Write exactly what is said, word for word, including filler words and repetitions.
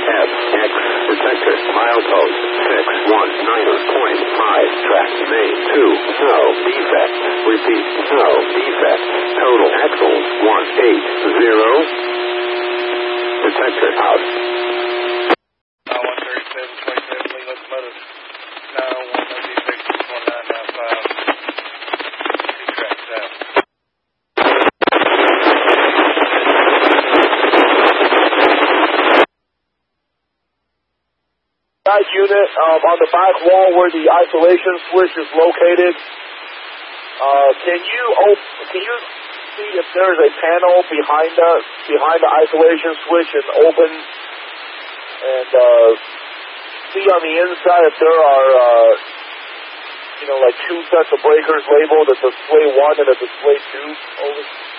F, X, detector, milepost, six one niner point five, track, main, two, no, defect, repeat, no, defect, total, axles, one eight zero, detector, out. Uh, one thirty-seven, twenty-seven, Lee locomotive, nine oh one, no defect, six one nine nine five, two track south. That unit um, on the back wall where the isolation switch is located, uh, can you op- can you see if there is a panel behind the behind the isolation switch and open and uh, see on the inside if there are uh, you know like two sets of breakers labeled, a display one and a display two? Over.